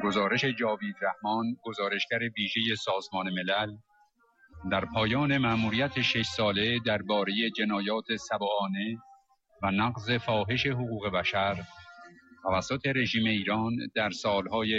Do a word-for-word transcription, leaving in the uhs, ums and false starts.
گزارش جاوید رحمان، گزارشگر ویژه سازمان ملل، در پایان مأموریت شش ساله درباره جنایات سبعانه و نقض فاحش حقوق بشر توسط رژیم ایران در سالهای